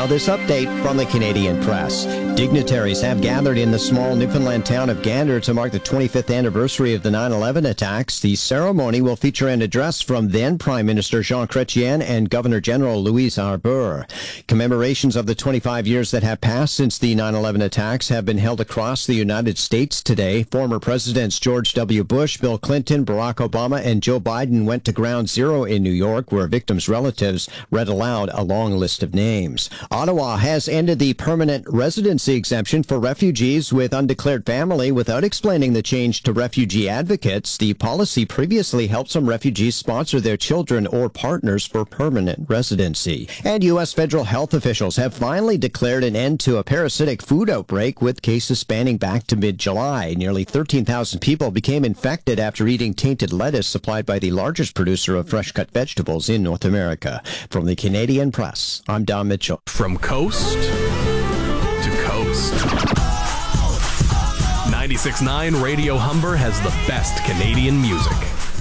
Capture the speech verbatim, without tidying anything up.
this update from the Canadian Press. Dignitaries have gathered in the small Newfoundland town of Gander to mark the twenty-fifth anniversary of the nine eleven attacks. The ceremony will feature an address from then Prime Minister Jean Chrétien and Governor General Louis Arbour. Commemorations of the twenty-five years that have passed since the nine eleven attacks have been held across the United States today. Former Presidents George W. Bush, Bill Clinton, Barack Obama, and Joe Biden went to Ground Zero in New York, where victims' relatives read aloud a long list of names. Ottawa has ended the permanent residency exemption for refugees with undeclared family without explaining the change to refugee advocates. The policy previously helped some refugees sponsor their children or partners for permanent residency. And U S federal health officials have finally declared an end to a parasitic food outbreak, with cases spanning back to mid-July. Nearly thirteen thousand people became infected after eating tainted lettuce supplied by the largest producer of fresh-cut vegetables in North America. From the Canadian Press, I'm Don Mitchell. From coast to coast. ninety-six point nine Radio Humber has the best Canadian music.